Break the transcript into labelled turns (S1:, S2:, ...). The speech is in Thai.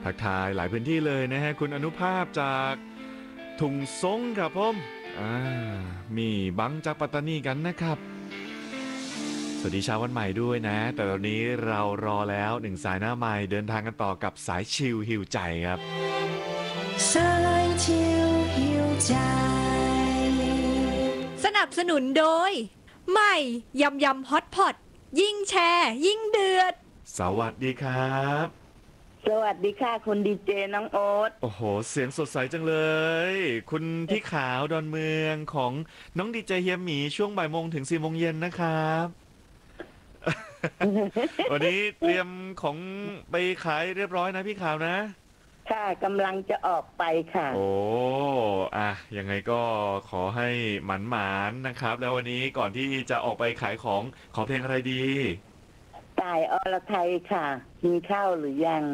S1: ทักทายหลายพื้นที่เลยนะฮะคุณอนุภาพจากถุงซงครับผมอ่ามีบังจากปัตตานีกันนะครับสวัสดีเช้าวันใหม่ด้วยนะแต่ตอนนี้เรารอแล้วหนึ่งสายหน้าใหม่เดินทางกันต่อกับสายชิลฮิวใจครับ
S2: สายชิลหิวใจ
S3: สนับสนุนโดยใหม่ยำยำฮอตพอตยิ่งแชร์ยิ่งเดือด
S1: สวัสดีครับ
S4: สวัสดีค่ะคุณดีเจน้องโอ๊ต
S1: โอ้โหเสียงสดใสจังเลย คุณพี่ขาวดอนเมืองของน้องดีเจเฮียหมีช่วงบ่ายโมงถึง4 โมงเย็นนะครับ วันนี้เตรียมของไปขายเรียบร้อยนะพี่ขาวนะ
S4: ค่ะกำลังจะออกไปค่ะ
S1: โอ้อะยังไงก็ขอให้หมันๆนะครับ แล้ววันนี้ก่อนที่จะออกไปขายของขอเพลงอะไรดี
S4: ต่ายอรไทยค่ะกินข้าวหรือยัง